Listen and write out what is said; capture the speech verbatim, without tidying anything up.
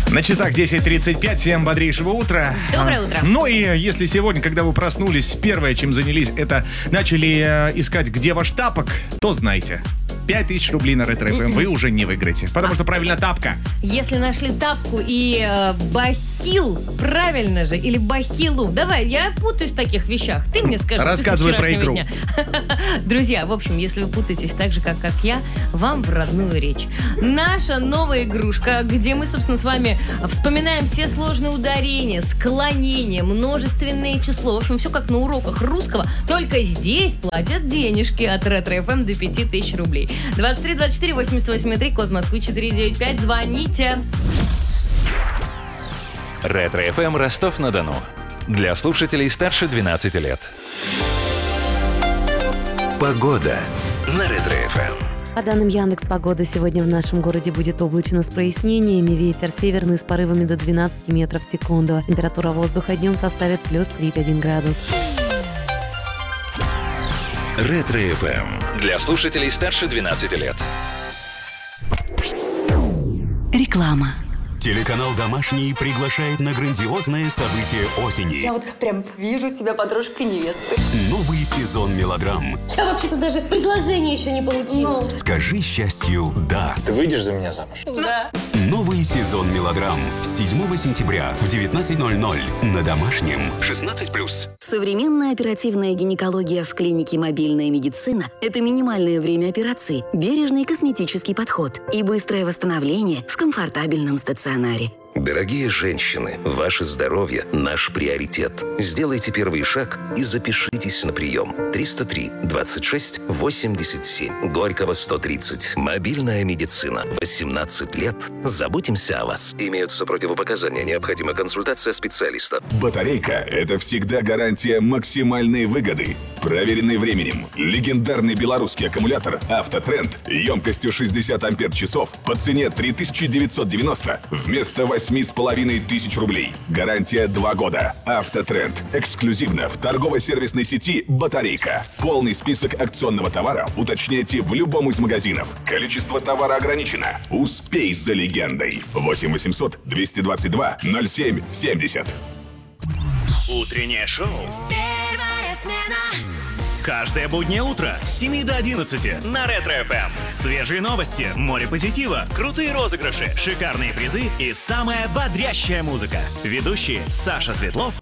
На часах десять тридцать пять. Всем бодрейшего утра. Доброе утро. Ну и если сегодня, когда вы проснулись, первое, чем занялись, это начали э, искать, где ваш тапок, то знайте, пять тысяч рублей на Ретро эф эм вы уже не выиграете. Потому что правильно тапка. Если нашли тапку и э, бахил, правильно же, или бахилу. Давай, я путаюсь в таких вещах. Ты мне скажи. Рассказывай про игру. Дня. Друзья, в общем, если вы путаетесь так же, как, как я, вам в родную речь. Наша новая игрушка, где мы, собственно, с вами вспоминаем все сложные ударения, склонения, множественное число. В общем, все как на уроках русского, только здесь платят денежки от Ретро эф эм до пяти тысяч рублей. двадцать три двадцать четыре восемьдесят восемь три, код Москвы четыре девять пять. Звоните. Ретро эф эм Ростов-на-Дону. Для слушателей старше двенадцати лет. Погода на Ретро эф эм. По данным Яндекс.Погоды, сегодня в нашем городе будет облачно с прояснениями. Ветер северный с порывами до двенадцати метров в секунду. Температура воздуха днем составит плюс тридцать один градус. Ретро эф эм. Для слушателей старше двенадцати лет. Реклама. Телеканал «Домашний» приглашает на грандиозное событие осени. Я вот прям вижу себя подружкой невесты. Новый сезон мелодрам. Я вообще-то даже предложение еще не получила. Ну. «Скажи счастью «да». Ты выйдешь за меня замуж? Да. Новый сезон мелодрам. седьмого сентября в девятнадцать ноль ноль на Домашнем. шестнадцать плюс. Современная оперативная гинекология в клинике «Мобильная медицина» – это минимальное время операции, бережный косметический подход и быстрое восстановление в комфортабельном стационаре. Дорогие женщины, ваше здоровье – наш приоритет. Сделайте первый шаг и запишитесь на прием. триста три двадцать шесть восемьдесят семь. Горького сто тридцать. Мобильная медицина. восемнадцать лет. Заботимся о вас. Имеются противопоказания. Необходима консультация специалиста. Батарейка – это всегда гарантия максимальной выгоды. Проверенный временем. Легендарный белорусский аккумулятор «Автотренд» емкостью шестьдесят ампер-часов по цене три тысячи девятьсот девяносто вместо восьми с половиной тысяч рублей. Гарантия два года. «Автотренд». Эксклюзивно в торгово-сервисной сети «Батарейка». Полный список акционного товара уточняйте в любом из магазинов. Количество товара ограничено. Успей за легендой. восемь восемьсот двести двадцать два ноль семь семьдесят. Утреннее шоу. Первая смена. Каждое буднее утро с семи до одиннадцати на Ретро эф эм. Свежие новости, море позитива, крутые розыгрыши, шикарные призы и самая бодрящая музыка. Ведущие Саша Светлов